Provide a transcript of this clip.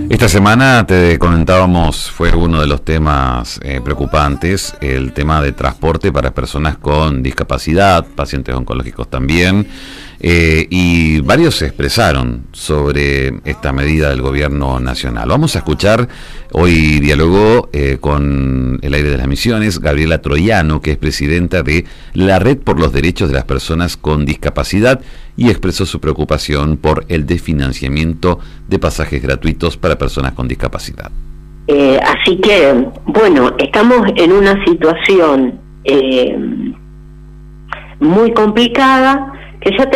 Esta semana te comentábamos, fue uno de los temas preocupantes, el tema de transporte para personas con discapacidad, pacientes oncológicos también, y varios se expresaron sobre esta medida del gobierno nacional. Vamos a escuchar, hoy dialogó con el aire de las Misiones, Gabriela Troiano, que es presidenta de la Red por los Derechos de las Personas con Discapacidad, y expresó su preocupación por el desfinanciamiento de pasajes gratuitos para personas con discapacidad. Así que, bueno, estamos en una situación muy complicada, que ya